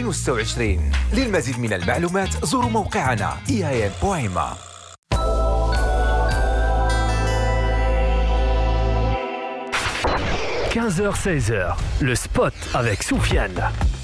2026. للمزيد من المعلومات زوروا موقعنا ian.ma. 15h-16h, le spot avec Soufiane.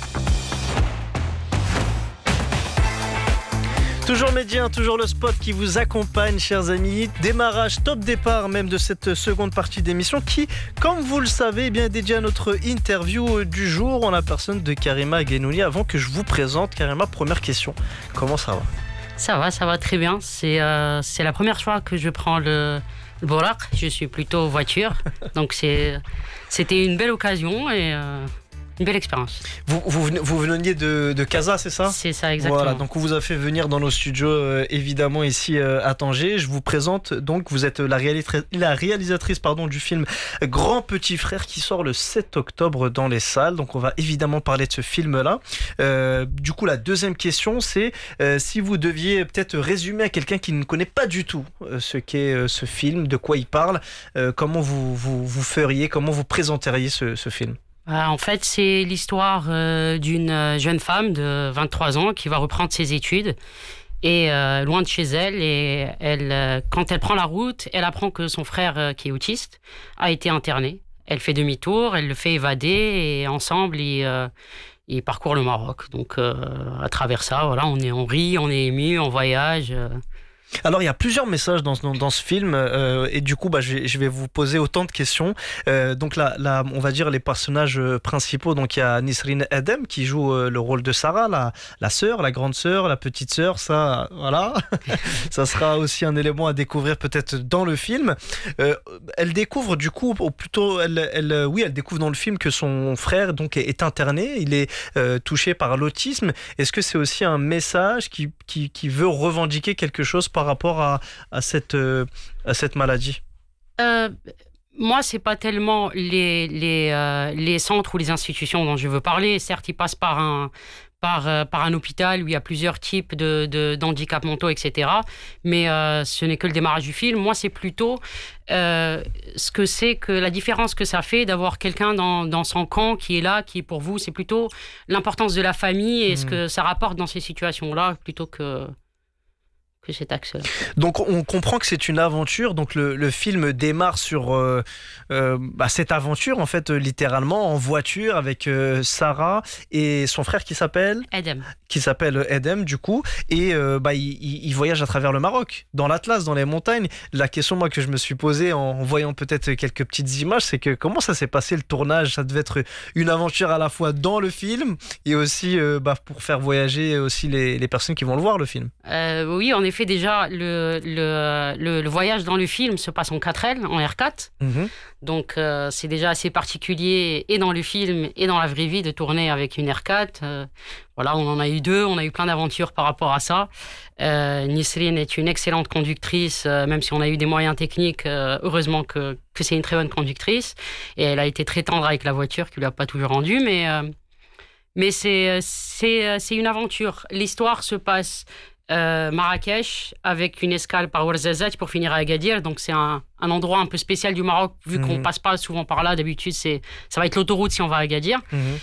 Toujours Médien, toujours le spot qui vous accompagne, chers amis. Démarrage, top départ même de cette seconde partie d'émission qui, comme vous le savez, est bien dédiée à notre interview du jour en la personne de Karima Ghenouni. Avant que je vous présente, Karima, première question. Comment ça va ? Ça va très bien. C'est la première fois que je prends le Borak. Je suis plutôt voiture. Donc c'était une belle occasion et une belle expérience. Vous veniez de Casa, c'est ça ? C'est ça, exactement. Voilà, donc on vous a fait venir dans nos studios, évidemment, ici à Tanger. Je vous présente donc, vous êtes la réalisatrice du film Grand Petit Frère qui sort le 7 octobre dans les salles. Donc on va évidemment parler de ce film-là. Du coup, la deuxième question, c'est si vous deviez peut-être résumer à quelqu'un qui ne connaît pas du tout ce qu'est ce film, de quoi il parle, comment vous feriez, comment vous présenteriez ce film ? En fait, c'est l'histoire d'une jeune femme de 23 ans qui va reprendre ses études et loin de chez elle. Et quand elle prend la route, elle apprend que son frère, qui est autiste, a été interné. Elle fait demi-tour, elle le fait évader et ensemble, ils parcourent le Maroc. Donc, à travers ça, voilà, on rit, on est ému, on voyage. Alors il y a plusieurs messages dans ce film et du coup je vais vous poser autant de questions. Donc là, on va dire les personnages principaux. Donc il y a Nisrine Adem qui joue le rôle de Sarah, la sœur, la grande sœur, la petite sœur. Ça, voilà, ça sera aussi un élément à découvrir peut-être dans le film. Elle découvre du coup, ou plutôt elle découvre dans le film que son frère donc est interné. Il est touché par l'autisme. Est-ce que c'est aussi un message qui veut revendiquer quelque chose par rapport à cette maladie? Moi, c'est pas tellement les centres ou les institutions dont je veux parler. Certes, ils passent par un hôpital où il y a plusieurs types d'handicaps mentaux, etc. Mais ce n'est que le démarrage du film. Moi, c'est plutôt ce que c'est que la différence que ça fait d'avoir quelqu'un dans son camp qui est là, qui pour vous, c'est plutôt l'importance de la famille et ce que ça rapporte dans ces situations-là plutôt que cet axe-là. Donc on comprend que c'est une aventure. Donc le film démarre sur cette aventure en fait littéralement en voiture avec Sarah et son frère qui s'appelle Edem du coup et il voyage à travers le Maroc, dans l'Atlas, dans les montagnes. La question moi que je me suis posée en voyant peut-être quelques petites images, c'est que comment ça s'est passé le tournage? Ça devait être une aventure à la fois dans le film et aussi pour faire voyager aussi les personnes qui vont le voir le film. Oui, en effet, déjà le voyage dans le film se passe en 4L, en R4. Donc c'est déjà assez particulier et dans le film et dans la vraie vie de tourner avec une R4. Voilà, on en a eu deux, on a eu plein d'aventures par rapport à ça. Nisrine est une excellente conductrice, même si on a eu des moyens techniques, heureusement que c'est une très bonne conductrice. Et elle a été très tendre avec la voiture, qui ne lui a pas toujours rendu, mais c'est une aventure. L'histoire se passe Marrakech avec une escale par Ouarzazate pour finir à Agadir. Donc c'est un endroit un peu spécial du Maroc vu qu'on passe pas souvent par là. D'habitude ça va être l'autoroute si on va à Agadir.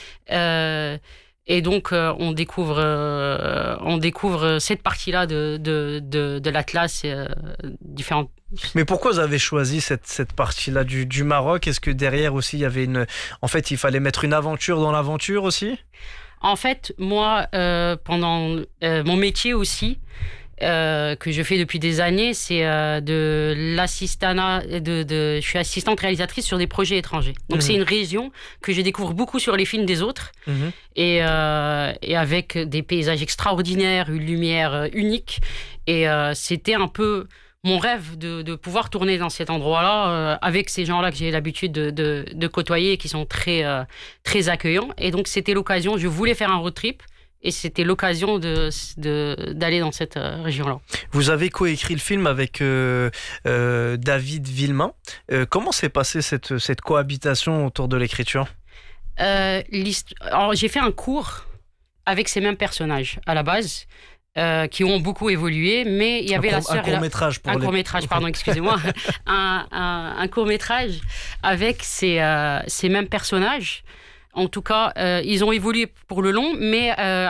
Et donc on découvre cette partie-là de l'Atlas différentes. Mais pourquoi vous avez choisi cette partie-là du Maroc? Est-ce que derrière aussi il y avait il fallait mettre une aventure dans l'aventure aussi? En fait, moi, pendant mon métier aussi, que je fais depuis des années, c'est de l'assistanat. Je suis assistante réalisatrice sur des projets étrangers. Donc, c'est une région que je découvre beaucoup sur les films des autres. Et avec des paysages extraordinaires, une lumière unique. Et c'était un peu mon rêve de pouvoir tourner dans cet endroit-là avec ces gens-là que j'ai l'habitude de côtoyer et qui sont très, très accueillants. Et donc, c'était l'occasion, je voulais faire un road trip et c'était l'occasion d'aller dans cette région-là. Vous avez coécrit le film avec David Villemain. Comment s'est passée cette cohabitation autour de l'écriture? Alors, j'ai fait un cours avec ces mêmes personnages à la base. Qui ont beaucoup évolué, mais il y avait la sœur... Un court-métrage, pardon, excusez-moi. un court-métrage avec ces mêmes personnages. En tout cas, ils ont évolué pour le long, mais